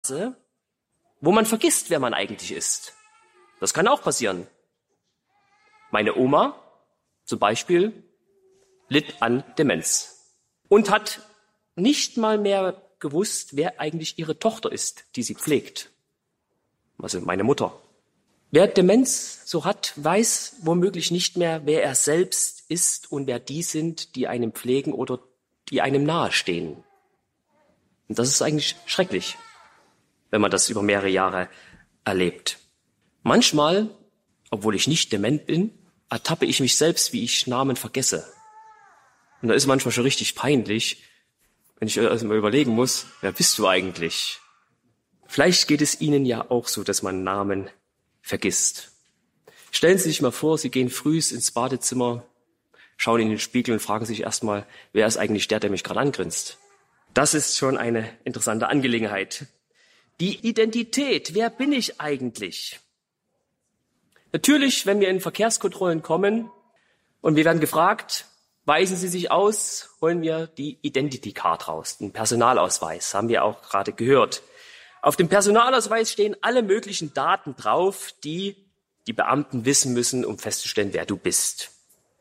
Phase, wo man vergisst, wer man eigentlich ist. Das kann auch passieren. Meine Oma zum Beispiel litt an Demenz und hat nicht mal mehr gewusst, wer eigentlich ihre Tochter ist, die sie pflegt. Also meine Mutter. Wer Demenz so hat, weiß womöglich nicht mehr, wer er selbst ist und wer die sind, die einem pflegen oder die einem nahestehen. Und das ist eigentlich schrecklich, wenn man das über mehrere Jahre erlebt. Manchmal, obwohl ich nicht dement bin, ertappe ich mich selbst, wie ich Namen vergesse. Und da ist manchmal schon richtig peinlich, wenn ich also mal überlegen muss, wer bist du eigentlich? Vielleicht geht es Ihnen ja auch so, dass man Namen vergisst. Stellen Sie sich mal vor, Sie gehen frühs ins Badezimmer, schauen in den Spiegel und fragen sich erstmal, wer ist eigentlich der mich gerade angrinst? Das ist schon eine interessante Angelegenheit. Die Identität, wer bin ich eigentlich? Natürlich, wenn wir in Verkehrskontrollen kommen und wir werden gefragt, weisen Sie sich aus, holen wir die Identity Card raus, den Personalausweis, haben wir auch gerade gehört. Auf dem Personalausweis stehen alle möglichen Daten drauf, die die Beamten wissen müssen, um festzustellen, wer du bist.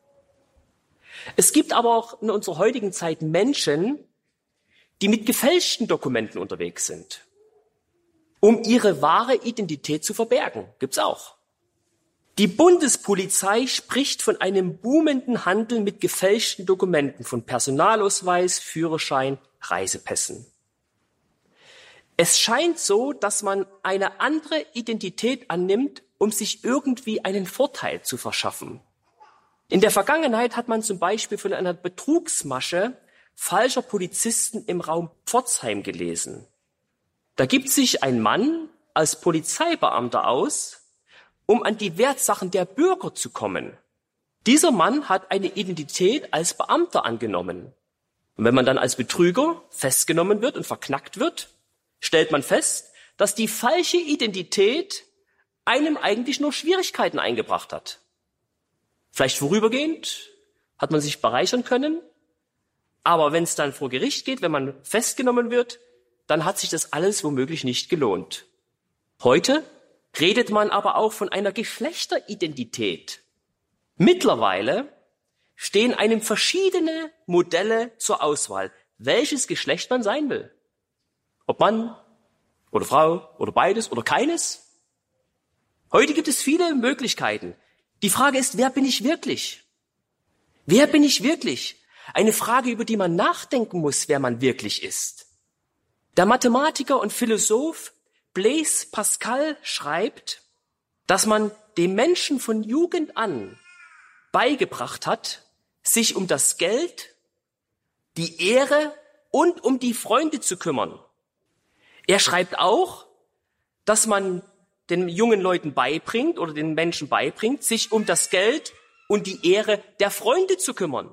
Es gibt aber auch in unserer heutigen Zeit Menschen, die mit gefälschten Dokumenten unterwegs sind, um ihre wahre Identität zu verbergen. Gibt's auch. Die Bundespolizei spricht von einem boomenden Handel mit gefälschten Dokumenten, von Personalausweis, Führerschein, Reisepässen. Es scheint so, dass man eine andere Identität annimmt, um sich irgendwie einen Vorteil zu verschaffen. In der Vergangenheit hat man zum Beispiel von einer Betrugsmasche falscher Polizisten im Raum Pforzheim gelesen. Da gibt sich ein Mann als Polizeibeamter aus, um an die Wertsachen der Bürger zu kommen. Dieser Mann hat eine Identität als Beamter angenommen. Und wenn man dann als Betrüger festgenommen wird und verknackt wird, stellt man fest, dass die falsche Identität einem eigentlich nur Schwierigkeiten eingebracht hat. Vielleicht vorübergehend hat man sich bereichern können, aber wenn es dann vor Gericht geht, wenn man festgenommen wird, dann hat sich das alles womöglich nicht gelohnt. Heute redet man aber auch von einer Geschlechteridentität. Mittlerweile stehen einem verschiedene Modelle zur Auswahl, welches Geschlecht man sein will. Ob Mann oder Frau oder beides oder keines. Heute gibt es viele Möglichkeiten. Die Frage ist, wer bin ich wirklich? Wer bin ich wirklich? Eine Frage, über die man nachdenken muss, wer man wirklich ist. Der Mathematiker und Philosoph Blaise Pascal schreibt, dass man dem Menschen von Jugend an beigebracht hat, sich um das Geld, die Ehre und um die Freunde zu kümmern. Er schreibt auch, dass man den jungen Leuten beibringt oder den Menschen beibringt, sich um das Geld und die Ehre der Freunde zu kümmern.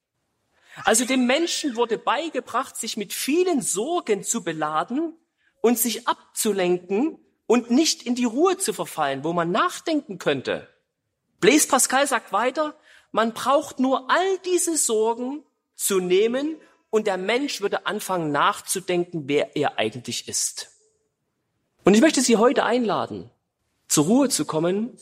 Also dem Menschen wurde beigebracht, sich mit vielen Sorgen zu beladen und sich abzulenken und nicht in die Ruhe zu verfallen, wo man nachdenken könnte. Blaise Pascal sagt weiter, man braucht nur all diese Sorgen zu nehmen und der Mensch würde anfangen nachzudenken, wer er eigentlich ist. Und ich möchte Sie heute einladen, zur Ruhe zu kommen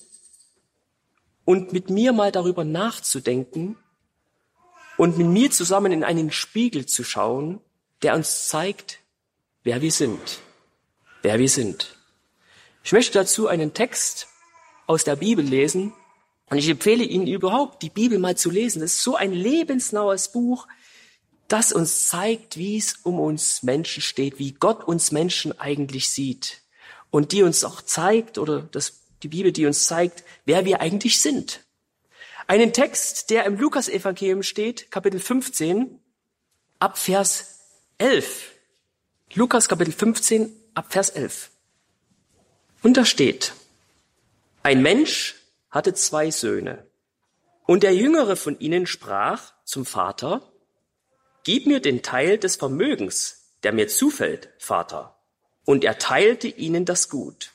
und mit mir mal darüber nachzudenken und mit mir zusammen in einen Spiegel zu schauen, der uns zeigt, wer wir sind. Wer wir sind. Ich möchte dazu einen Text aus der Bibel lesen und ich empfehle Ihnen überhaupt, die Bibel mal zu lesen. Das ist so ein lebensnaues Buch, das uns zeigt, wie es um uns Menschen steht, wie Gott uns Menschen eigentlich sieht und die uns auch zeigt, oder die Bibel, die uns zeigt, wer wir eigentlich sind. Einen Text, der im Lukas-Evangelium steht, Kapitel 15, ab Vers 11. Lukas, Kapitel 15, ab Vers 11. Und da steht, ein Mensch hatte 2 Söhne. Und der jüngere von ihnen sprach zum Vater, gib mir den Teil des Vermögens, der mir zufällt, Vater. Und er teilte ihnen das Gut.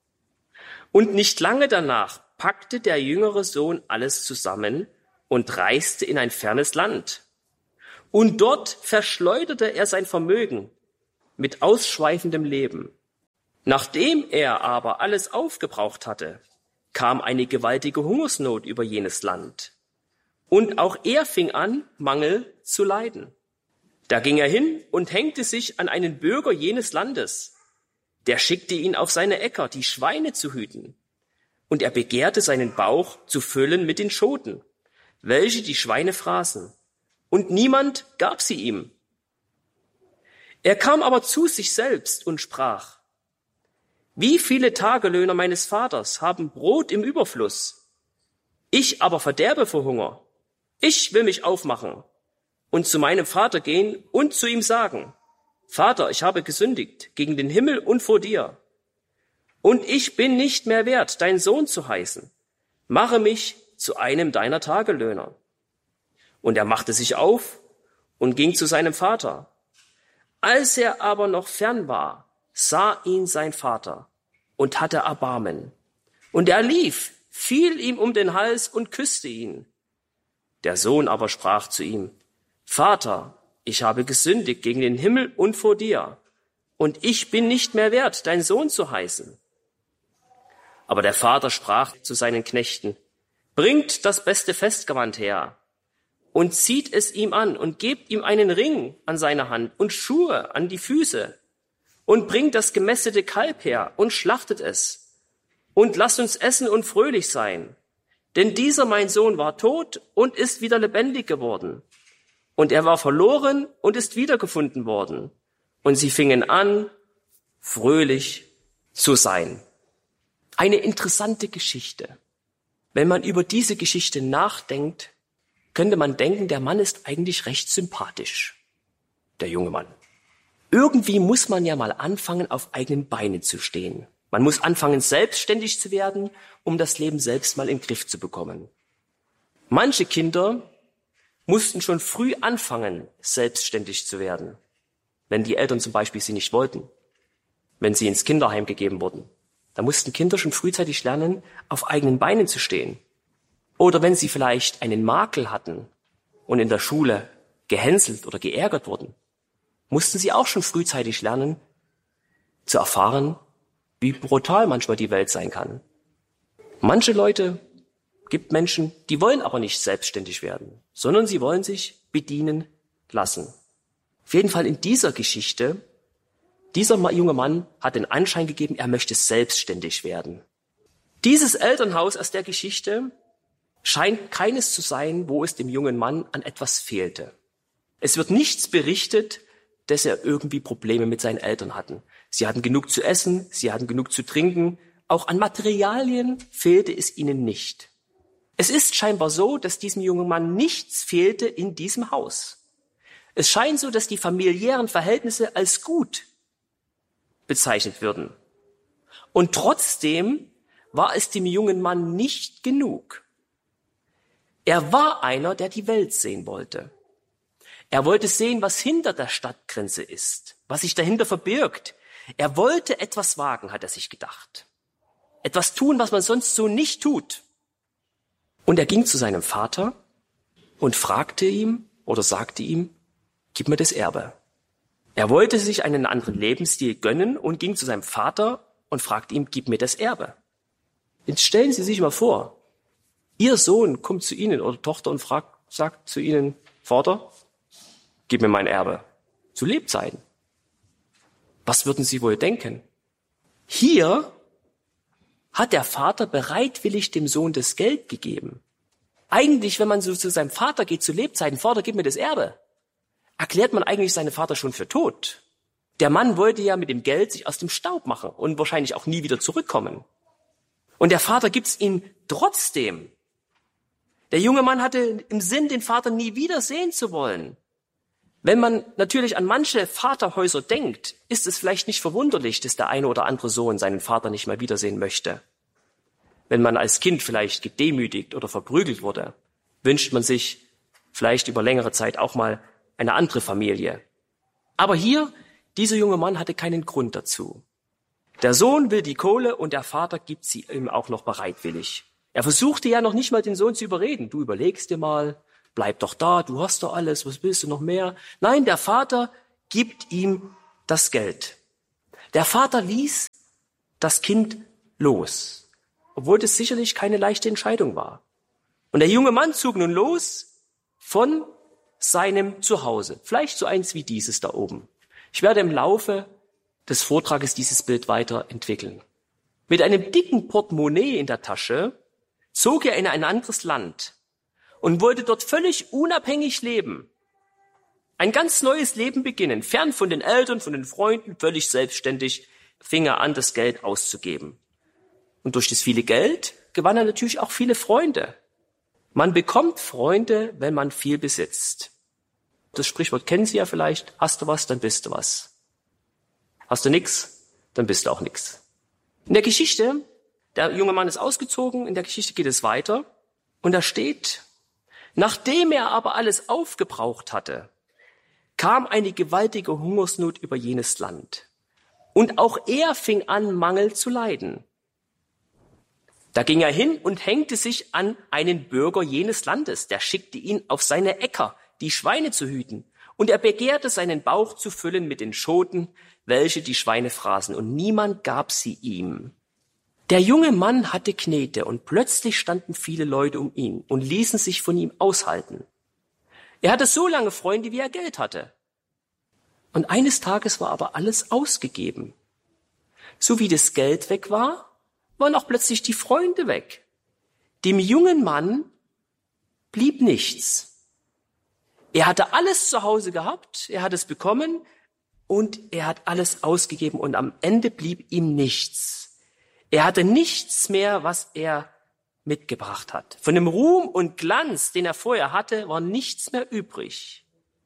Und nicht lange danach packte der jüngere Sohn alles zusammen und reiste in ein fernes Land. Und dort verschleuderte er sein Vermögen mit ausschweifendem Leben. Nachdem er aber alles aufgebraucht hatte, kam eine gewaltige Hungersnot über jenes Land. Und auch er fing an, Mangel zu leiden. Da ging er hin und hängte sich an einen Bürger jenes Landes. Der schickte ihn auf seine Äcker, die Schweine zu hüten. Und er begehrte seinen Bauch zu füllen mit den Schoten, welche die Schweine fraßen. Und niemand gab sie ihm. Er kam aber zu sich selbst und sprach: Wie viele Tagelöhner meines Vaters haben Brot im Überfluss? Ich aber verderbe vor Hunger. Ich will mich aufmachen und zu meinem Vater gehen und zu ihm sagen: Vater, ich habe gesündigt gegen den Himmel und vor dir. Und ich bin nicht mehr wert, dein Sohn zu heißen. Mache mich zu einem deiner Tagelöhner. Und er machte sich auf und ging zu seinem Vater. Als er aber noch fern war, sah ihn sein Vater und hatte Erbarmen. Und er lief, fiel ihm um den Hals und küsste ihn. Der Sohn aber sprach zu ihm: Vater, ich habe gesündigt gegen den Himmel und vor dir, und ich bin nicht mehr wert, dein Sohn zu heißen. Aber der Vater sprach zu seinen Knechten: Bringt das beste Festgewand her und zieht es ihm an und gebt ihm einen Ring an seine Hand und Schuhe an die Füße und bringt das gemästete Kalb her und schlachtet es und lasst uns essen und fröhlich sein. Denn dieser mein Sohn war tot und ist wieder lebendig geworden. Und er war verloren und ist wiedergefunden worden. Und sie fingen an, fröhlich zu sein. Eine interessante Geschichte. Wenn man über diese Geschichte nachdenkt, könnte man denken, der Mann ist eigentlich recht sympathisch, der junge Mann. Irgendwie muss man ja mal anfangen, auf eigenen Beinen zu stehen. Man muss anfangen, selbstständig zu werden, um das Leben selbst mal in den Griff zu bekommen. Manche Kinder mussten schon früh anfangen, selbstständig zu werden, wenn die Eltern zum Beispiel sie nicht wollten, wenn sie ins Kinderheim gegeben wurden. Da mussten Kinder schon frühzeitig lernen, auf eigenen Beinen zu stehen. Oder wenn sie vielleicht einen Makel hatten und in der Schule gehänselt oder geärgert wurden, mussten sie auch schon frühzeitig lernen, zu erfahren, wie brutal manchmal die Welt sein kann. Manche Leute, gibt Menschen, die wollen aber nicht selbstständig werden, sondern sie wollen sich bedienen lassen. Auf jeden Fall in dieser Geschichte, dieser junge Mann hat den Anschein gegeben, er möchte selbstständig werden. Dieses Elternhaus aus der Geschichte scheint keines zu sein, wo es dem jungen Mann an etwas fehlte. Es wird nichts berichtet, dass er irgendwie Probleme mit seinen Eltern hatten. Sie hatten genug zu essen, sie hatten genug zu trinken. Auch an Materialien fehlte es ihnen nicht. Es ist scheinbar so, dass diesem jungen Mann nichts fehlte in diesem Haus. Es scheint so, dass die familiären Verhältnisse als gut bezeichnet würden. Und trotzdem war es dem jungen Mann nicht genug. Er war einer, der die Welt sehen wollte. Er wollte sehen, was hinter der Stadtgrenze ist, was sich dahinter verbirgt. Er wollte etwas wagen, hat er sich gedacht. Etwas tun, was man sonst so nicht tut. Und er ging zu seinem Vater und fragte ihm oder sagte ihm: Gib mir das Erbe. Er wollte sich einen anderen Lebensstil gönnen und ging zu seinem Vater und fragte ihm: Gib mir das Erbe. Jetzt stellen Sie sich mal vor, Ihr Sohn kommt zu Ihnen oder Tochter und sagt zu Ihnen: Vater, gib mir mein Erbe. Zu Lebzeiten. Was würden Sie wohl denken? Hier hat der Vater bereitwillig dem Sohn das Geld gegeben. Eigentlich, wenn man so zu seinem Vater geht, zu Lebzeiten: Vater, gib mir das Erbe, erklärt man eigentlich seinen Vater schon für tot. Der Mann wollte ja mit dem Geld sich aus dem Staub machen und wahrscheinlich auch nie wieder zurückkommen. Und der Vater gibt's ihm trotzdem. Der junge Mann hatte im Sinn, den Vater nie wieder sehen zu wollen. Wenn man natürlich an manche Vaterhäuser denkt, ist es vielleicht nicht verwunderlich, dass der eine oder andere Sohn seinen Vater nicht mehr wiedersehen möchte. Wenn man als Kind vielleicht gedemütigt oder verprügelt wurde, wünscht man sich vielleicht über längere Zeit auch mal eine andere Familie. Aber hier, dieser junge Mann hatte keinen Grund dazu. Der Sohn will die Kohle und der Vater gibt sie ihm auch noch bereitwillig. Er versuchte ja noch nicht mal, den Sohn zu überreden. Du überlegst dir mal, bleib doch da, du hast doch alles, was willst du noch mehr? Nein, der Vater gibt ihm das Geld. Der Vater ließ das Kind los, obwohl das sicherlich keine leichte Entscheidung war. Und der junge Mann zog nun los von seinem Zuhause, vielleicht so eins wie dieses da oben. Ich werde im Laufe des Vortrages dieses Bild weiterentwickeln. Mit einem dicken Portemonnaie in der Tasche zog er in ein anderes Land und wollte dort völlig unabhängig leben. Ein ganz neues Leben beginnen, fern von den Eltern, von den Freunden, völlig selbstständig fing er an, das Geld auszugeben. Und durch das viele Geld gewann er natürlich auch viele Freunde. Man bekommt Freunde, wenn man viel besitzt. Das Sprichwort kennen Sie ja vielleicht. Hast du was, dann bist du was. Hast du nix, dann bist du auch nix. In der Geschichte, der junge Mann ist ausgezogen, in der Geschichte geht es weiter. Und da steht, nachdem er aber alles aufgebraucht hatte, kam eine gewaltige Hungersnot über jenes Land. Und auch er fing an, Mangel zu leiden. Da ging er hin und hängte sich an einen Bürger jenes Landes. Der schickte ihn auf seine Äcker, die Schweine zu hüten. Und er begehrte, seinen Bauch zu füllen mit den Schoten, welche die Schweine fraßen. Und niemand gab sie ihm. Der junge Mann hatte Knete und plötzlich standen viele Leute um ihn und ließen sich von ihm aushalten. Er hatte so lange Freunde, wie er Geld hatte. Und eines Tages war aber alles ausgegeben. So wie das Geld weg war, waren auch plötzlich die Freunde weg. Dem jungen Mann blieb nichts. Er hatte alles zu Hause gehabt, er hat es bekommen und er hat alles ausgegeben und am Ende blieb ihm nichts. Er hatte nichts mehr, was er mitgebracht hat. Von dem Ruhm und Glanz, den er vorher hatte, war nichts mehr übrig.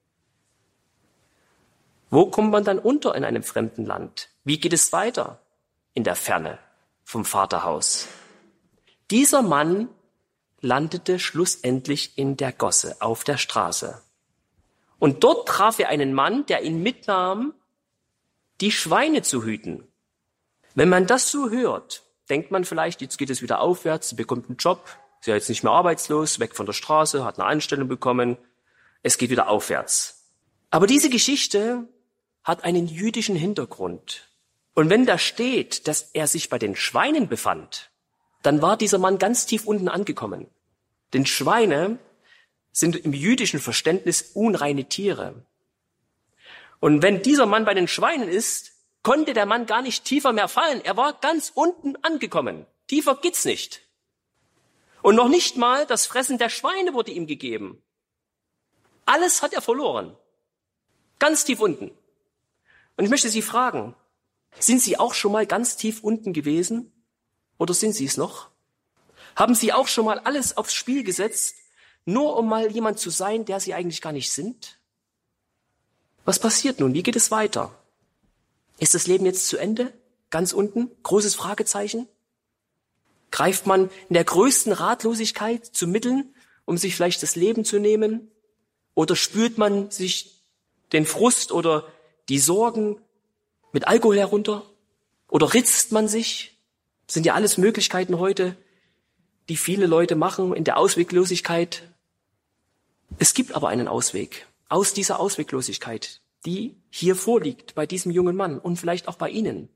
Wo kommt man dann unter in einem fremden Land? Wie geht es weiter? In der Ferne vom Vaterhaus. Dieser Mann landete schlussendlich in der Gosse, auf der Straße. Und dort traf er einen Mann, der ihn mitnahm, die Schweine zu hüten. Wenn man das so hört, denkt man vielleicht, jetzt geht es wieder aufwärts, sie bekommt einen Job, sie ist jetzt nicht mehr arbeitslos, weg von der Straße, hat eine Anstellung bekommen, es geht wieder aufwärts. Aber diese Geschichte hat einen jüdischen Hintergrund. Und wenn da steht, dass er sich bei den Schweinen befand, dann war dieser Mann ganz tief unten angekommen. Denn Schweine sind im jüdischen Verständnis unreine Tiere. Und wenn dieser Mann bei den Schweinen ist, konnte der Mann gar nicht tiefer mehr fallen. Er war ganz unten angekommen. Tiefer geht's nicht. Und noch nicht mal das Fressen der Schweine wurde ihm gegeben. Alles hat er verloren. Ganz tief unten. Und ich möchte Sie fragen, sind Sie auch schon mal ganz tief unten gewesen? Oder sind Sie es noch? Haben Sie auch schon mal alles aufs Spiel gesetzt, nur um mal jemand zu sein, der Sie eigentlich gar nicht sind? Was passiert nun? Wie geht es weiter? Ist das Leben jetzt zu Ende? Ganz unten? Großes Fragezeichen? Greift man in der größten Ratlosigkeit zu Mitteln, um sich vielleicht das Leben zu nehmen? Oder spürt man sich den Frust oder die Sorgen mit Alkohol herunter? Oder ritzt man sich? Das sind ja alles Möglichkeiten heute, die viele Leute machen in der Ausweglosigkeit. Es gibt aber einen Ausweg aus dieser Ausweglosigkeit, die hier vorliegt bei diesem jungen Mann und vielleicht auch bei Ihnen.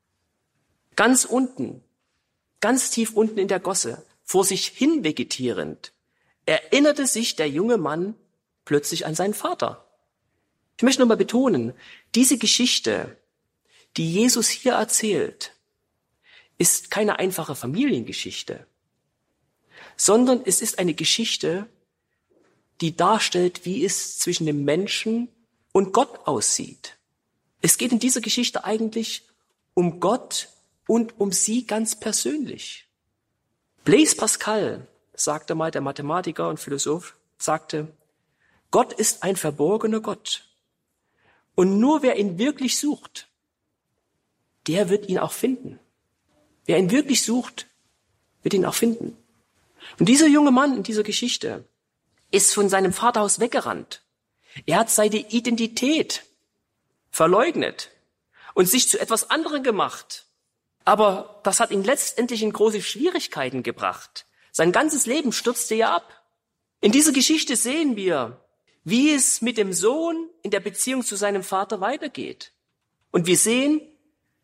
Ganz unten, ganz tief unten in der Gosse, vor sich hin vegetierend, erinnerte sich der junge Mann plötzlich an seinen Vater. Ich möchte nochmal betonen, diese Geschichte, die Jesus hier erzählt, ist keine einfache Familiengeschichte, sondern es ist eine Geschichte, die darstellt, wie es zwischen dem Menschen und Gott aussieht. Es geht in dieser Geschichte eigentlich um Gott und um Sie ganz persönlich. Blaise Pascal, sagte mal der Mathematiker und Philosoph, sagte, Gott ist ein verborgener Gott. Und nur wer ihn wirklich sucht, der wird ihn auch finden. Wer ihn wirklich sucht, wird ihn auch finden. Und dieser junge Mann in dieser Geschichte ist von seinem Vaterhaus weggerannt. Er hat seine Identität verleugnet und sich zu etwas anderem gemacht. Aber das hat ihn letztendlich in große Schwierigkeiten gebracht. Sein ganzes Leben stürzte ja ab. In dieser Geschichte sehen wir, wie es mit dem Sohn in der Beziehung zu seinem Vater weitergeht. Und wir sehen,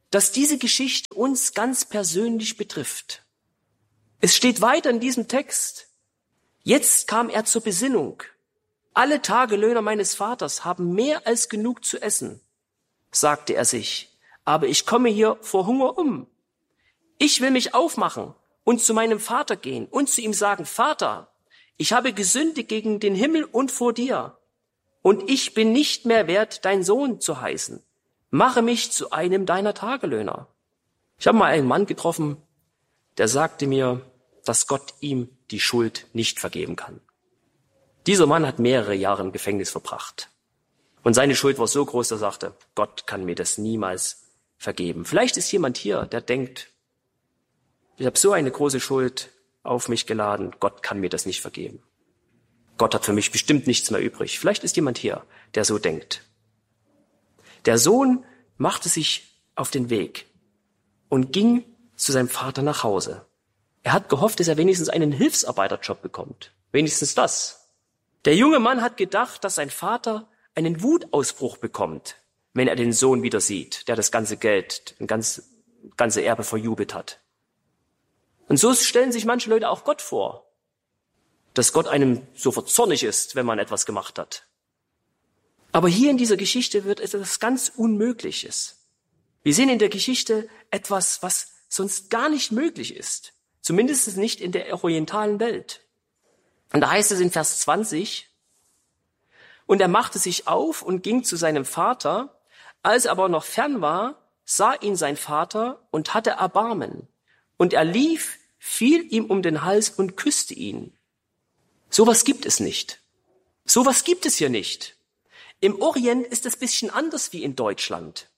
dass diese Geschichte uns ganz persönlich betrifft. Es steht weiter in diesem Text: Jetzt kam er zur Besinnung. Alle Tagelöhner meines Vaters haben mehr als genug zu essen, sagte er sich, aber ich komme hier vor Hunger um. Ich will mich aufmachen und zu meinem Vater gehen und zu ihm sagen: Vater, ich habe gesündigt gegen den Himmel und vor dir, und ich bin nicht mehr wert, dein Sohn zu heißen. Mache mich zu einem deiner Tagelöhner. Ich habe mal einen Mann getroffen, der sagte mir, dass Gott ihm die Schuld nicht vergeben kann. Dieser Mann hat mehrere Jahre im Gefängnis verbracht. Und seine Schuld war so groß, dass er sagte, Gott kann mir das niemals vergeben. Vielleicht ist jemand hier, der denkt, ich habe so eine große Schuld auf mich geladen, Gott kann mir das nicht vergeben. Gott hat für mich bestimmt nichts mehr übrig. Vielleicht ist jemand hier, der so denkt. Der Sohn machte sich auf den Weg und ging zu seinem Vater nach Hause. Er hat gehofft, dass er wenigstens einen Hilfsarbeiterjob bekommt. Wenigstens das. Der junge Mann hat gedacht, dass sein Vater einen Wutausbruch bekommt, wenn er den Sohn wieder sieht, der das ganze Geld, das ganze Erbe verjubelt hat. Und so stellen sich manche Leute auch Gott vor, dass Gott einem sofort zornig ist, wenn man etwas gemacht hat. Aber hier in dieser Geschichte wird etwas ganz Unmögliches. Wir sehen in der Geschichte etwas, was sonst gar nicht möglich ist. Zumindest nicht in der orientalen Welt. Und da heißt es in Vers 20, und er machte sich auf und ging zu seinem Vater. Als er aber noch fern war, sah ihn sein Vater und hatte Erbarmen. Und er lief, fiel ihm um den Hals und küsste ihn. Sowas gibt es nicht. Sowas gibt es hier nicht. Im Orient ist es ein bisschen anders wie in Deutschland.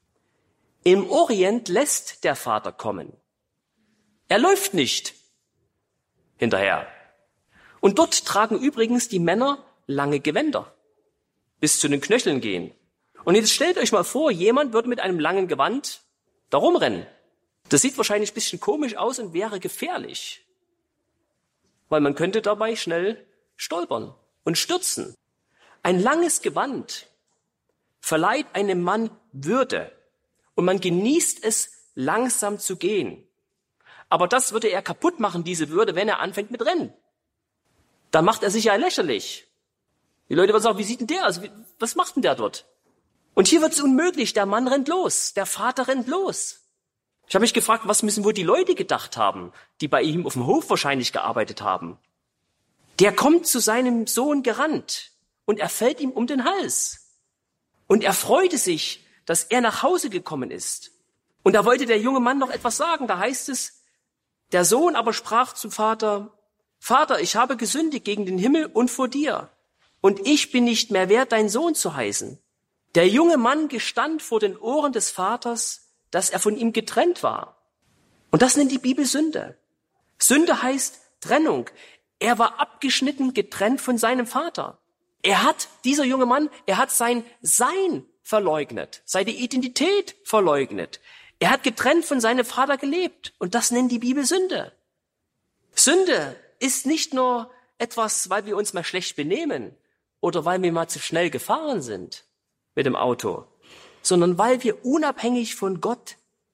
Im Orient lässt der Vater kommen. Er läuft nicht hinterher. Und dort tragen übrigens die Männer lange Gewänder, bis zu den Knöcheln gehen. Und jetzt stellt euch mal vor, jemand würde mit einem langen Gewand da rumrennen. Das sieht wahrscheinlich ein bisschen komisch aus und wäre gefährlich, weil man könnte dabei schnell stolpern und stürzen. Ein langes Gewand verleiht einem Mann Würde und man genießt es, langsam zu gehen. Aber das würde er kaputt machen, diese Würde, wenn er anfängt mit Rennen. Dann macht er sich ja lächerlich. Die Leute würden sagen, wie sieht denn der aus? Was macht denn der dort? Und hier wird es unmöglich. Der Mann rennt los. Der Vater rennt los. Ich habe mich gefragt, was müssen wohl die Leute gedacht haben, die bei ihm auf dem Hof wahrscheinlich gearbeitet haben. Der kommt zu seinem Sohn gerannt und er fällt ihm um den Hals. Und er freute sich, dass er nach Hause gekommen ist. Und da wollte der junge Mann noch etwas sagen. Da heißt es, der Sohn aber sprach zum Vater, Vater, ich habe gesündigt gegen den Himmel und vor dir. Und ich bin nicht mehr wert, dein Sohn zu heißen. Der junge Mann gestand vor den Ohren des Vaters, dass er von ihm getrennt war. Und das nennt die Bibel Sünde. Sünde heißt Trennung. Er war abgeschnitten, getrennt von seinem Vater. Dieser junge Mann, er hat sein Sein verleugnet, seine Identität verleugnet. Er hat getrennt von seinem Vater gelebt. Und das nennt die Bibel Sünde. Sünde ist nicht nur etwas, weil wir uns mal schlecht benehmen oder weil wir mal zu schnell gefahren sind mit dem Auto, sondern weil wir unabhängig von Gott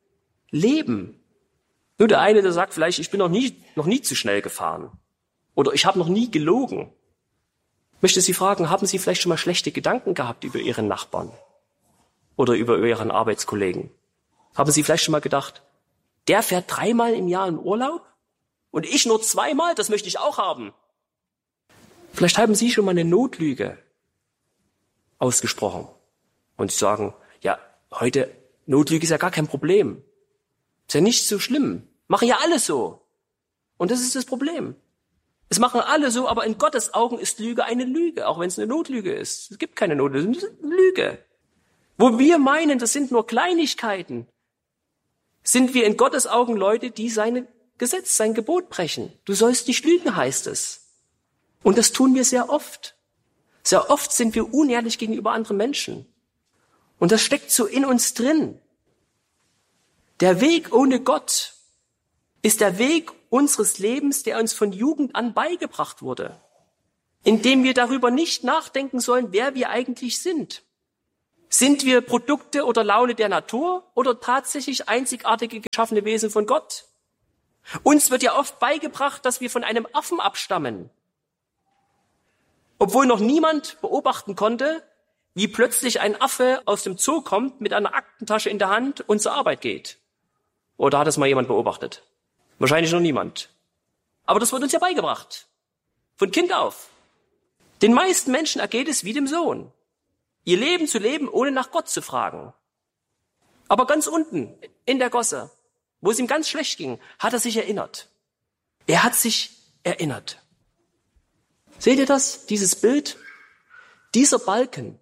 leben. Nur der eine, der sagt vielleicht, ich bin noch nie zu schnell gefahren oder ich habe noch nie gelogen. Ich möchte Sie fragen, haben Sie vielleicht schon mal schlechte Gedanken gehabt über Ihren Nachbarn oder über Ihren Arbeitskollegen? Haben Sie vielleicht schon mal gedacht, der fährt 3-mal im Jahr in Urlaub und ich nur 2-mal, das möchte ich auch haben. Vielleicht haben Sie schon mal eine Notlüge ausgesprochen und sagen, ja, heute Notlüge ist ja gar kein Problem. Ist ja nicht so schlimm. Machen ja alle so. Und das ist das Problem. Es machen alle so, aber in Gottes Augen ist Lüge eine Lüge, auch wenn es eine Notlüge ist. Es gibt keine Notlüge, es ist eine Lüge. Wo wir meinen, das sind nur Kleinigkeiten, sind wir in Gottes Augen Leute, die sein Gesetz, sein Gebot brechen. Du sollst nicht lügen, heißt es. Und das tun wir sehr oft. Sehr oft sind wir unehrlich gegenüber anderen Menschen. Und das steckt so in uns drin. Der Weg ohne Gott ist der Weg unseres Lebens, der uns von Jugend an beigebracht wurde, indem wir darüber nicht nachdenken sollen, wer wir eigentlich sind. Sind wir Produkte oder Laune der Natur oder tatsächlich einzigartige geschaffene Wesen von Gott? Uns wird ja oft beigebracht, dass wir von einem Affen abstammen, obwohl noch niemand beobachten konnte, wie plötzlich ein Affe aus dem Zoo kommt mit einer Aktentasche in der Hand und zur Arbeit geht. Oder hat es mal jemand beobachtet? Wahrscheinlich noch niemand. Aber das wird uns ja beigebracht. Von Kind auf. Den meisten Menschen ergeht es wie dem Sohn. Ihr Leben zu leben, ohne nach Gott zu fragen. Aber ganz unten, in der Gosse, wo es ihm ganz schlecht ging, hat er sich erinnert. Er hat sich erinnert. Seht ihr das, dieses Bild? Dieser Balken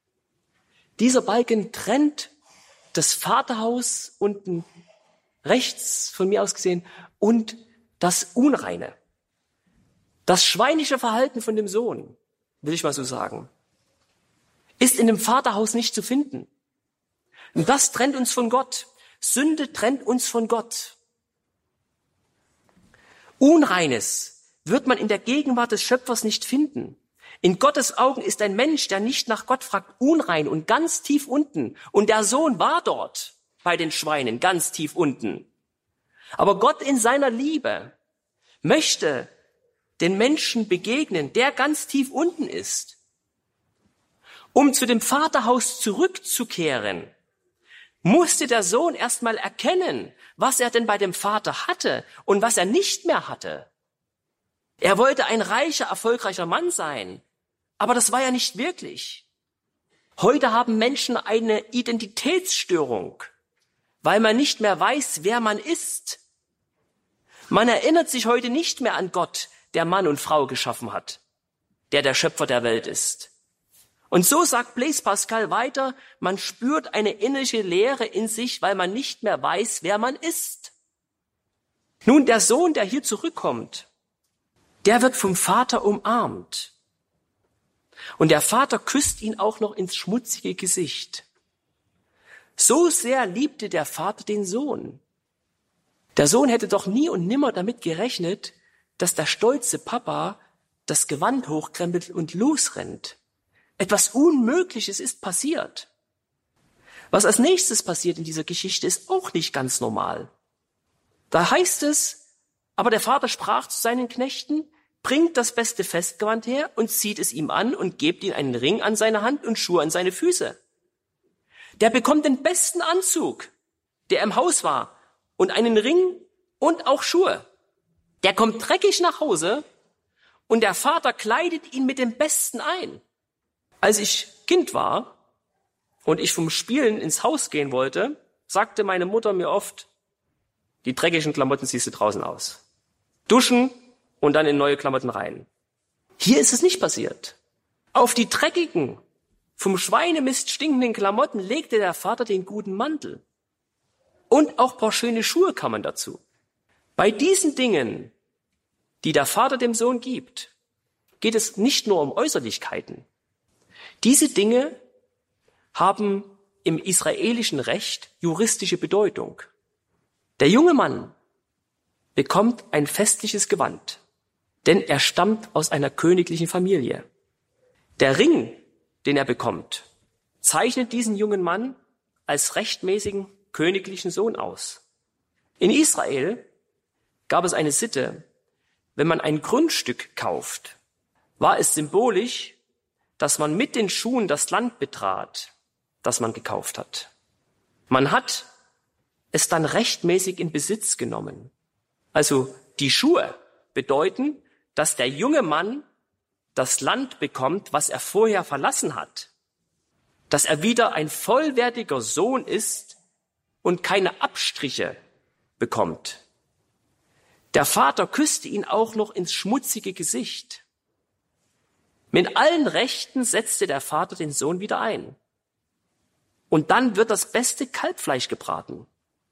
trennt das Vaterhaus unten rechts von mir aus gesehen und das Unreine. Das schweinische Verhalten von dem Sohn, will ich mal so sagen, ist in dem Vaterhaus nicht zu finden. Und das trennt uns von Gott. Sünde trennt uns von Gott. Unreines wird man in der Gegenwart des Schöpfers nicht finden. In Gottes Augen ist ein Mensch, der nicht nach Gott fragt, unrein und ganz tief unten. Und der Sohn war dort bei den Schweinen, ganz tief unten. Aber Gott in seiner Liebe möchte den Menschen begegnen, der ganz tief unten ist. Um zu dem Vaterhaus zurückzukehren, musste der Sohn erstmal erkennen, was er denn bei dem Vater hatte und was er nicht mehr hatte. Er wollte ein reicher, erfolgreicher Mann sein, aber das war ja nicht wirklich. Heute haben Menschen eine Identitätsstörung, weil man nicht mehr weiß, wer man ist. Man erinnert sich heute nicht mehr an Gott, der Mann und Frau geschaffen hat, der Schöpfer der Welt ist. Und so sagt Blaise Pascal weiter, man spürt eine innerliche Leere in sich, weil man nicht mehr weiß, wer man ist. Nun, der Sohn, der hier zurückkommt, der wird vom Vater umarmt. Und der Vater küsst ihn auch noch ins schmutzige Gesicht. So sehr liebte der Vater den Sohn. Der Sohn hätte doch nie und nimmer damit gerechnet, dass der stolze Papa das Gewand hochkrempelt und losrennt. Etwas Unmögliches ist passiert. Was als nächstes passiert in dieser Geschichte, ist auch nicht ganz normal. Da heißt es, aber der Vater sprach zu seinen Knechten, bringt das beste Festgewand her und zieht es ihm an und gebt ihm einen Ring an seine Hand und Schuhe an seine Füße. Der bekommt den besten Anzug, der im Haus war, und einen Ring und auch Schuhe. Der kommt dreckig nach Hause und der Vater kleidet ihn mit dem Besten ein. Als ich Kind war und ich vom Spielen ins Haus gehen wollte, sagte meine Mutter mir oft, die dreckigen Klamotten ziehst du draußen aus. Duschen und dann in neue Klamotten rein. Hier ist es nicht passiert. Auf die dreckigen, vom Schweinemist stinkenden Klamotten legte der Vater den guten Mantel. Und auch ein paar schöne Schuhe kann man dazu. Bei diesen Dingen, die der Vater dem Sohn gibt, geht es nicht nur um Äußerlichkeiten. Diese Dinge haben im israelischen Recht juristische Bedeutung. Der junge Mann bekommt ein festliches Gewand, denn er stammt aus einer königlichen Familie. Der Ring, den er bekommt, zeichnet diesen jungen Mann als rechtmäßigen königlichen Sohn aus. In Israel gab es eine Sitte, wenn man ein Grundstück kauft, war es symbolisch, dass man mit den Schuhen das Land betrat, das man gekauft hat. Man hat es dann rechtmäßig in Besitz genommen. Also die Schuhe bedeuten, dass der junge Mann das Land bekommt, was er vorher verlassen hat. Dass er wieder ein vollwertiger Sohn ist und keine Abstriche bekommt. Der Vater küsste ihn auch noch ins schmutzige Gesicht. Mit allen Rechten setzte der Vater den Sohn wieder ein. Und dann wird das beste Kalbfleisch gebraten.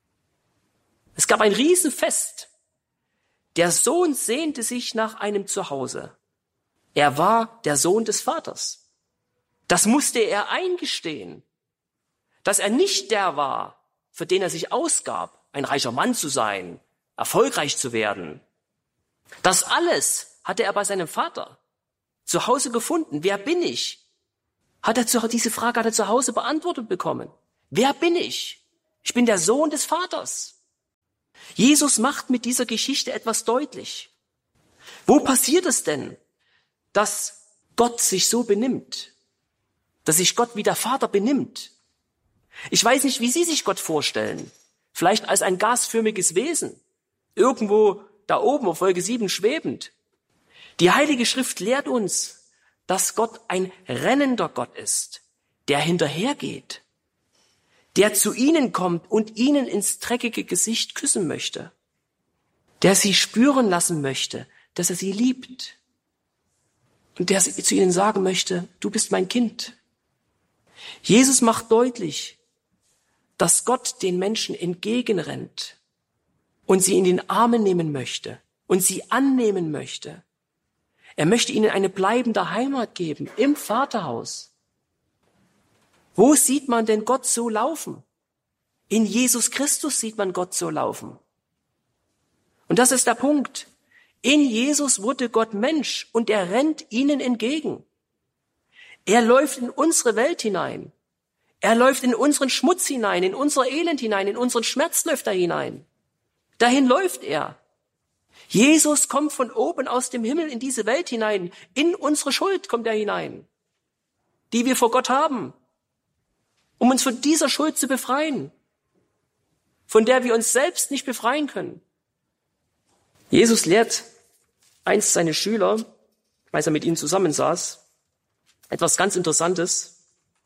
Es gab ein Riesenfest. Der Sohn sehnte sich nach einem Zuhause. Er war der Sohn des Vaters. Das musste er eingestehen, dass er nicht der war, für den er sich ausgab, ein reicher Mann zu sein, erfolgreich zu werden. Das alles hatte er bei seinem Vater zu Hause gefunden. Wer bin ich? Diese Frage hat er zu Hause beantwortet bekommen. Wer bin ich? Ich bin der Sohn des Vaters. Jesus macht mit dieser Geschichte etwas deutlich. Wo passiert es denn, dass Gott sich so benimmt? Dass sich Gott wie der Vater benimmt? Ich weiß nicht, wie Sie sich Gott vorstellen. Vielleicht als ein gasförmiges Wesen. Irgendwo da oben auf Wolke 7 schwebend. Die Heilige Schrift lehrt uns, dass Gott ein rennender Gott ist, der hinterhergeht, der zu ihnen kommt und ihnen ins dreckige Gesicht küssen möchte, der sie spüren lassen möchte, dass er sie liebt und der zu ihnen sagen möchte, du bist mein Kind. Jesus macht deutlich, dass Gott den Menschen entgegenrennt und sie in den Armen nehmen möchte und sie annehmen möchte. Er möchte ihnen eine bleibende Heimat geben im Vaterhaus. Wo sieht man denn Gott so laufen? In Jesus Christus sieht man Gott so laufen. Und das ist der Punkt. In Jesus wurde Gott Mensch und er rennt ihnen entgegen. Er läuft in unsere Welt hinein. Er läuft in unseren Schmutz hinein, in unser Elend hinein, in unseren Schmerz läuft er hinein. Dahin läuft er. Jesus kommt von oben aus dem Himmel in diese Welt hinein. In unsere Schuld kommt er hinein, die wir vor Gott haben, um uns von dieser Schuld zu befreien, von der wir uns selbst nicht befreien können. Jesus lehrt einst seine Schüler, als er mit ihnen zusammensaß, etwas ganz Interessantes.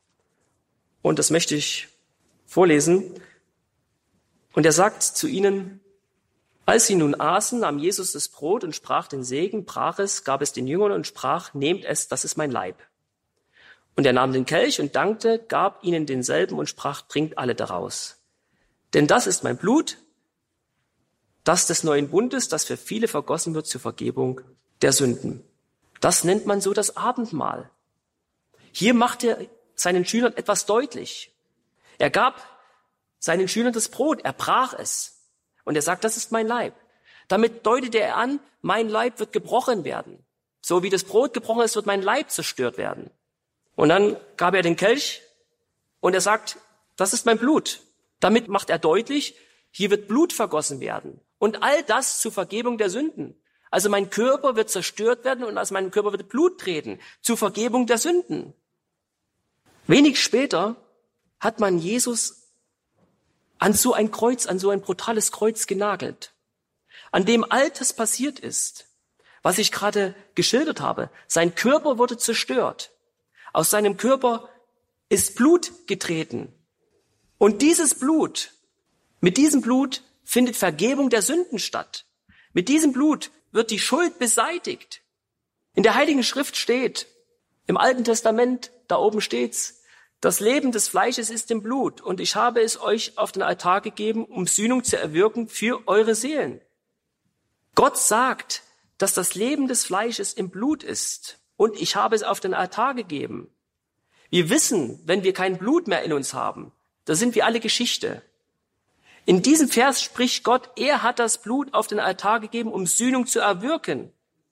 Und das möchte ich vorlesen. Und er sagt zu ihnen, als sie nun aßen, nahm Jesus das Brot und sprach den Segen, brach es, gab es den Jüngern und sprach, nehmt es, das ist mein Leib. Und er nahm den Kelch und dankte, gab ihnen denselben und sprach, trinkt alle daraus. Denn das ist mein Blut, das des neuen Bundes, das für viele vergossen wird zur Vergebung der Sünden. Das nennt man so das Abendmahl. Hier macht er seinen Schülern etwas deutlich. Er gab seinen Schülern das Brot, er brach es. Und er sagt, das ist mein Leib. Damit deutete er an, mein Leib wird gebrochen werden. So wie das Brot gebrochen ist, wird mein Leib zerstört werden. Und dann gab er den Kelch und er sagt, das ist mein Blut. Damit macht er deutlich, hier wird Blut vergossen werden. Und all das zur Vergebung der Sünden. Also mein Körper wird zerstört werden und aus meinem Körper wird Blut treten. Zur Vergebung der Sünden. Wenig später hat man Jesus an so ein Kreuz, an so ein brutales Kreuz genagelt, an dem all das passiert ist, was ich gerade geschildert habe. Sein Körper wurde zerstört. Aus seinem Körper ist Blut getreten. Und dieses Blut, mit diesem Blut findet Vergebung der Sünden statt. Mit diesem Blut wird die Schuld beseitigt. In der Heiligen Schrift steht, im Alten Testament, da oben steht's, das Leben des Fleisches ist im Blut und ich habe es euch auf den Altar gegeben, um Sühnung zu erwirken für eure Seelen. Gott sagt, dass das Leben des Fleisches im Blut ist und ich habe es auf den Altar gegeben. Wir wissen, wenn wir kein Blut mehr in uns haben, da sind wir alle Geschichte. In diesem Vers spricht Gott, er hat das Blut auf den Altar gegeben, um Sühnung zu erwirken.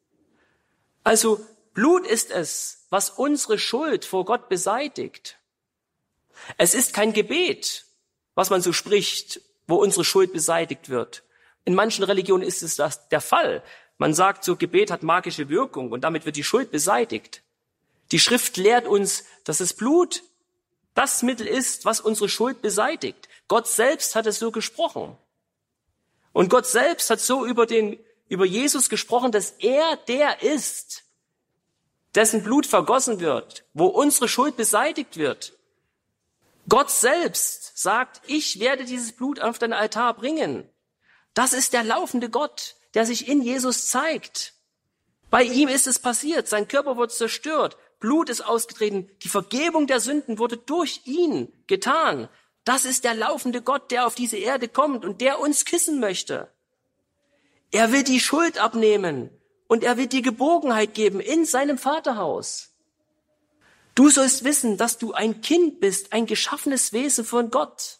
Also Blut ist es, was unsere Schuld vor Gott beseitigt. Es ist kein Gebet, was man so spricht, wo unsere Schuld beseitigt wird. In manchen Religionen ist es das der Fall. Man sagt so, Gebet hat magische Wirkung und damit wird die Schuld beseitigt. Die Schrift lehrt uns, dass das Blut das Mittel ist, was unsere Schuld beseitigt. Gott selbst hat es so gesprochen. Und Gott selbst hat so über Jesus gesprochen, dass er der ist, dessen Blut vergossen wird, wo unsere Schuld beseitigt wird. Gott selbst sagt, ich werde dieses Blut auf den Altar bringen. Das ist der laufende Gott, der sich in Jesus zeigt. Bei ihm ist es passiert, sein Körper wurde zerstört, Blut ist ausgetreten, die Vergebung der Sünden wurde durch ihn getan. Das ist der laufende Gott, der auf diese Erde kommt und der uns küssen möchte. Er will die Schuld abnehmen und er wird dir Geborgenheit geben in seinem Vaterhaus. Du sollst wissen, dass du ein Kind bist, ein geschaffenes Wesen von Gott.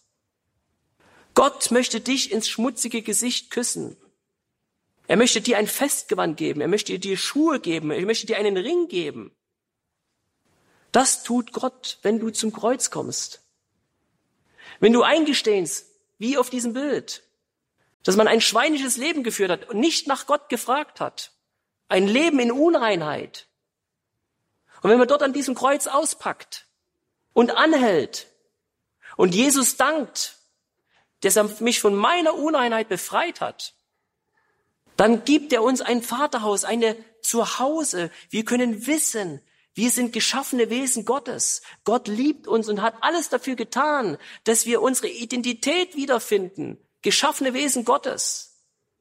Gott möchte dich ins schmutzige Gesicht küssen. Er möchte dir ein Festgewand geben, er möchte dir Schuhe geben, er möchte dir einen Ring geben. Das tut Gott, wenn du zum Kreuz kommst. Wenn du eingestehst, wie auf diesem Bild, dass man ein schweinisches Leben geführt hat und nicht nach Gott gefragt hat. Ein Leben in Unreinheit. Und wenn man dort an diesem Kreuz auspackt und anhält und Jesus dankt, dass er mich von meiner Unreinheit befreit hat, dann gibt er uns ein Vaterhaus, eine Zuhause. Wir können wissen, wir sind geschaffene Wesen Gottes. Gott liebt uns und hat alles dafür getan, dass wir unsere Identität wiederfinden. Geschaffene Wesen Gottes.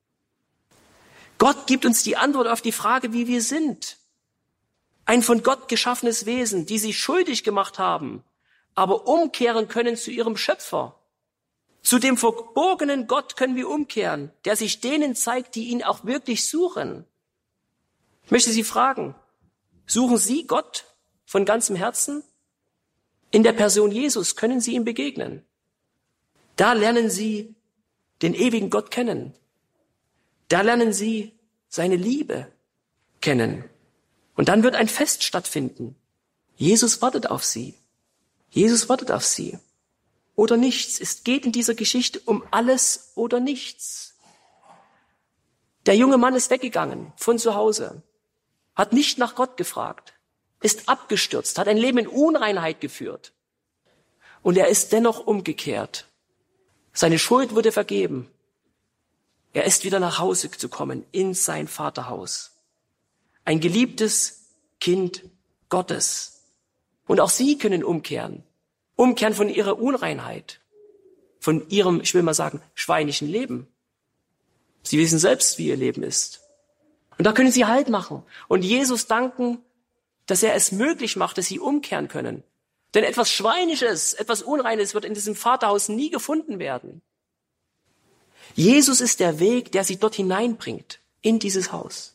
Gott gibt uns die Antwort auf die Frage, wie wir sind. Ein von Gott geschaffenes Wesen, die sich schuldig gemacht haben, aber umkehren können zu ihrem Schöpfer. Zu dem verborgenen Gott können wir umkehren, der sich denen zeigt, die ihn auch wirklich suchen. Ich möchte Sie fragen, suchen Sie Gott von ganzem Herzen? In der Person Jesus können Sie ihm begegnen. Da lernen Sie den ewigen Gott kennen. Da lernen Sie seine Liebe kennen. Und dann wird ein Fest stattfinden. Jesus wartet auf Sie. Jesus wartet auf Sie. Oder nichts. Es geht in dieser Geschichte um alles oder nichts. Der junge Mann ist weggegangen von zu Hause, hat nicht nach Gott gefragt, ist abgestürzt, hat ein Leben in Unreinheit geführt. Und er ist dennoch umgekehrt. Seine Schuld wurde vergeben. Er ist wieder nach Hause zu kommen, in sein Vaterhaus. Ein geliebtes Kind Gottes. Und auch Sie können umkehren. Umkehren von Ihrer Unreinheit. Von Ihrem, ich will mal sagen, schweinischen Leben. Sie wissen selbst, wie Ihr Leben ist. Und da können Sie Halt machen. Und Jesus danken, dass er es möglich macht, dass Sie umkehren können. Denn etwas Schweinisches, etwas Unreines wird in diesem Vaterhaus nie gefunden werden. Jesus ist der Weg, der Sie dort hineinbringt, in dieses Haus.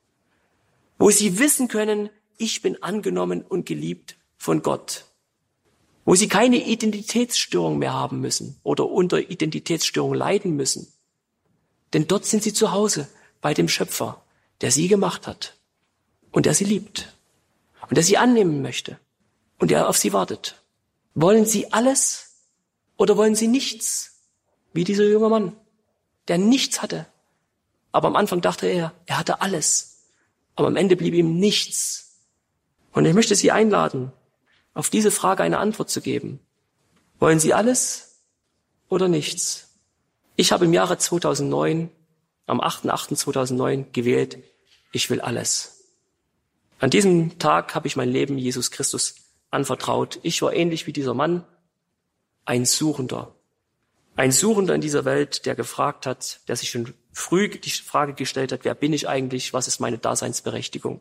Wo Sie wissen können, ich bin angenommen und geliebt von Gott. Wo Sie keine Identitätsstörung mehr haben müssen oder unter Identitätsstörung leiden müssen. Denn dort sind Sie zu Hause bei dem Schöpfer, der Sie gemacht hat und der Sie liebt und der Sie annehmen möchte und der auf Sie wartet. Wollen Sie alles oder wollen Sie nichts? Wie dieser junge Mann, der nichts hatte. Aber am Anfang dachte er hatte alles. Aber am Ende blieb ihm nichts. Und ich möchte Sie einladen, auf diese Frage eine Antwort zu geben. Wollen Sie alles oder nichts? Ich habe im Jahre 2009, am 8.8.2009 gewählt, ich will alles. An diesem Tag habe ich mein Leben Jesus Christus anvertraut. Ich war ähnlich wie dieser Mann, ein Suchender. Ein Suchender in dieser Welt, der gefragt hat, der sich schon früh die Frage gestellt hat, wer bin ich eigentlich, was ist meine Daseinsberechtigung?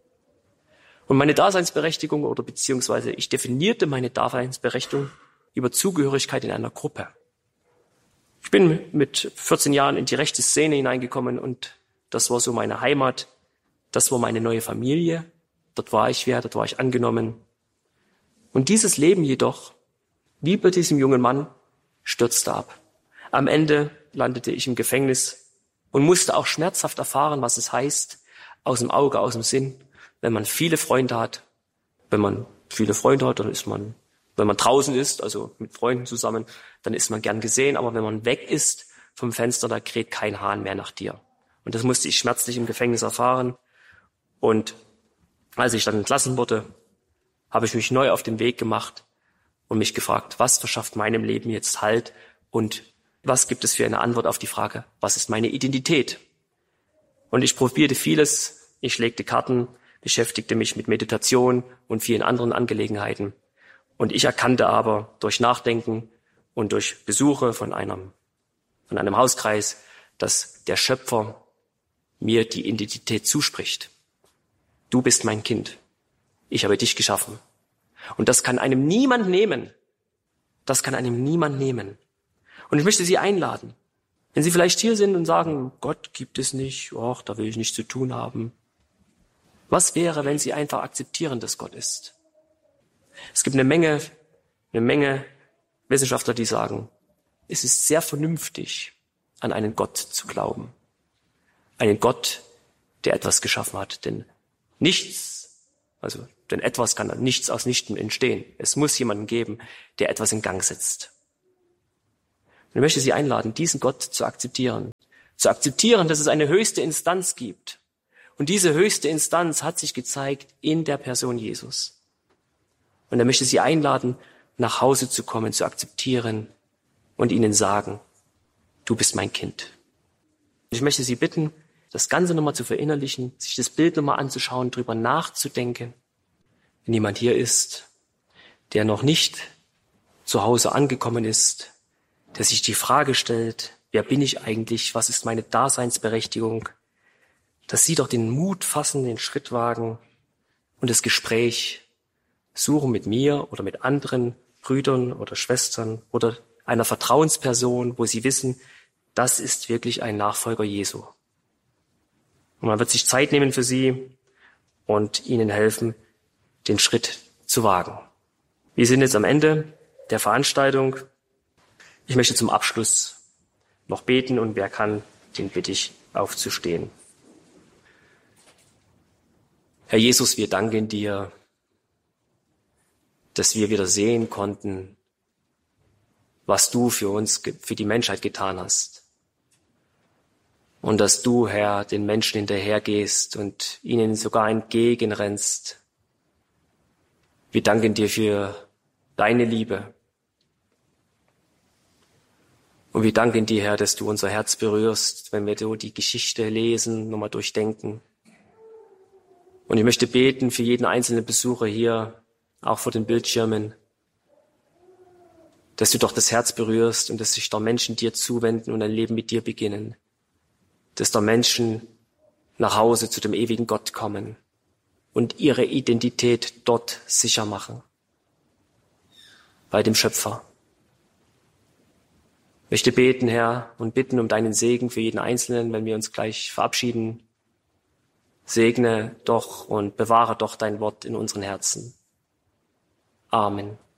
Und meine Daseinsberechtigung oder beziehungsweise ich definierte meine Daseinsberechtigung über Zugehörigkeit in einer Gruppe. Ich bin mit 14 Jahren in die rechte Szene hineingekommen und das war so meine Heimat, das war meine neue Familie. Dort war ich dort war ich angenommen. Und dieses Leben jedoch, wie bei diesem jungen Mann, stürzte ab. Am Ende landete ich im Gefängnis und musste auch schmerzhaft erfahren, was es heißt, aus dem Auge, aus dem Sinn, wenn man viele Freunde hat. Wenn man viele Freunde hat, dann ist man, wenn man draußen ist, also mit Freunden zusammen, dann ist man gern gesehen. Aber wenn man weg ist vom Fenster, da kräht kein Hahn mehr nach dir. Und das musste ich schmerzlich im Gefängnis erfahren. Und als ich dann entlassen wurde, habe ich mich neu auf den Weg gemacht und mich gefragt, was verschafft meinem Leben jetzt Halt und was gibt es für eine Antwort auf die Frage, was ist meine Identität? Und ich probierte vieles, ich legte Karten, beschäftigte mich mit Meditation und vielen anderen Angelegenheiten. Und ich erkannte aber durch Nachdenken und durch Besuche von einem Hauskreis, dass der Schöpfer mir die Identität zuspricht. Du bist mein Kind. Ich habe dich geschaffen. Und das kann einem niemand nehmen. Das kann einem niemand nehmen. Und ich möchte Sie einladen, wenn Sie vielleicht hier sind und sagen, Gott gibt es nicht, ach, da will ich nichts zu tun haben. Was wäre, wenn Sie einfach akzeptieren, dass Gott ist? Es gibt eine Menge Wissenschaftler, die sagen, es ist sehr vernünftig, an einen Gott zu glauben. Einen Gott, der etwas geschaffen hat. Denn nichts, also Denn etwas kann nichts aus Nichtem entstehen. Es muss jemanden geben, der etwas in Gang setzt. Und ich möchte Sie einladen, diesen Gott zu akzeptieren. Zu akzeptieren, dass es eine höchste Instanz gibt. Und diese höchste Instanz hat sich gezeigt in der Person Jesus. Und er möchte Sie einladen, nach Hause zu kommen, zu akzeptieren und ihnen sagen, du bist mein Kind. Ich möchte Sie bitten, das Ganze nochmal zu verinnerlichen, sich das Bild nochmal anzuschauen, drüber nachzudenken. Wenn jemand hier ist, der noch nicht zu Hause angekommen ist, der sich die Frage stellt, wer bin ich eigentlich, was ist meine Daseinsberechtigung, dass Sie doch den Mut fassen, den Schritt wagen und das Gespräch suchen mit mir oder mit anderen Brüdern oder Schwestern oder einer Vertrauensperson, wo Sie wissen, das ist wirklich ein Nachfolger Jesu. Und man wird sich Zeit nehmen für Sie und Ihnen helfen, den Schritt zu wagen. Wir sind jetzt am Ende der Veranstaltung. Ich möchte zum Abschluss noch beten und wer kann, den bitte ich aufzustehen. Herr Jesus, wir danken dir, dass wir wieder sehen konnten, was du für uns, für die Menschheit getan hast. Und dass du, Herr, den Menschen hinterhergehst und ihnen sogar entgegenrennst. Wir danken dir für deine Liebe. Und wir danken dir, Herr, dass du unser Herz berührst, wenn wir so die Geschichte lesen, nochmal durchdenken. Und ich möchte beten für jeden einzelnen Besucher hier, auch vor den Bildschirmen, dass du doch das Herz berührst und dass sich da Menschen dir zuwenden und ein Leben mit dir beginnen. Dass da Menschen nach Hause zu dem ewigen Gott kommen und ihre Identität dort sicher machen. Bei dem Schöpfer. Ich möchte beten, Herr, und bitten um deinen Segen für jeden Einzelnen, wenn wir uns gleich verabschieden. Segne doch und bewahre doch dein Wort in unseren Herzen. Amen.